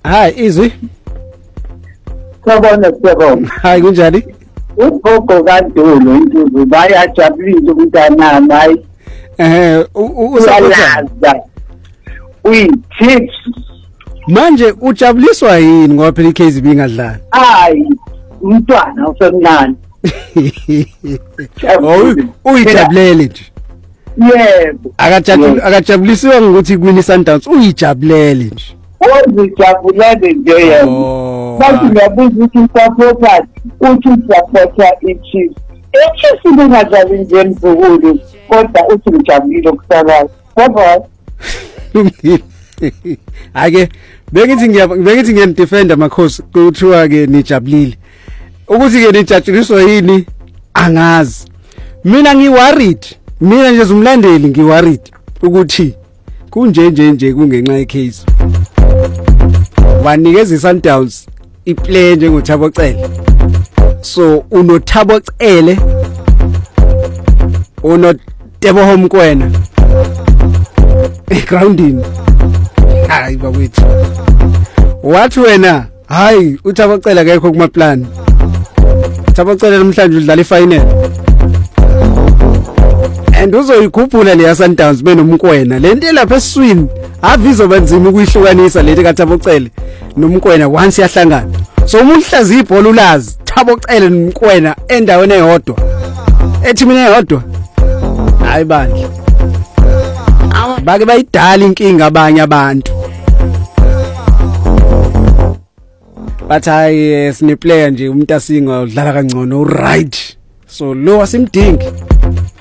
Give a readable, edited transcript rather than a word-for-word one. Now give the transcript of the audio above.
Hayi izwi. Sabona. Hayi kunjani? Ugogo kaDulu intuzu bayajabulile umntana nayi. Usalaza. Tips. Manje ujabuliswa yini ngoba phela iKZB ingadlali? Hayi, umntwana usemncane. Uyijabulele nje. Yebo. Akajabulisiwe ngokuthi kuwina Sundowns, uyijabulele nje. Uzijabulele nje yena. Bathi ngiyabuza ukuthi supporters uthi supporter iChiefs. iChiefs ingadlali nje mzukulu kodwa uthi ngijabulile kusalayo. Kodwa ake bengithi ngiyamdefenda Makhosi kuthiwa ke nijabulile. Ukuthi ke nijatshuliswa yini angazi. Mina ngiworried. Mina nje umlandeli ngiworried ukuthi kunje kungenxa yecase. Wanikeza iSundowns iplay njengoThabo Cele. So unoThabo Cele unoTeboho Mokoena egroundini. Hayi bakwethu. Wathi wena hayi uThabo Cele akekho kuma plan. Thabo Cele namhlanje udlala ifinal. And uzoyikhuphula le yaSundowns benomkwena. Lento lapha eswini avizo banzima ukuyihlukanisa leti kaThabo Cele nomkwena once yahlangana. So umhlazi ibhola ulazi Thabo Cele nomkwena endaweni eyodwa. Ethimini eyodwa. Hayi bandla. Bake bayidala inkinga abanye abantu. But hayi sine player nje umuntu asinga udlala kangcono right. So lo asimdingi.